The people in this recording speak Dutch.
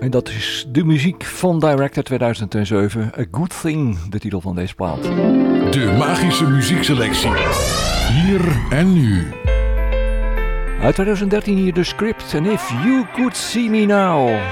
En dat is de muziek van Director 2007. A Good Thing, de titel van deze plaat. De magische muziekselectie. Hier en nu. Uit 2013 hier de Script. And If You Could See Me Now.